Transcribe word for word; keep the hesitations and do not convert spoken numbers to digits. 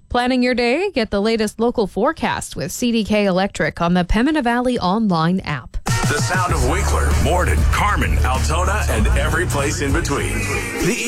Planning your day? Get the latest local forecast with C D K Electric on the Pembina Valley online app. The sound of Winkler, Morden, Carmen, Altona, and every place in between. The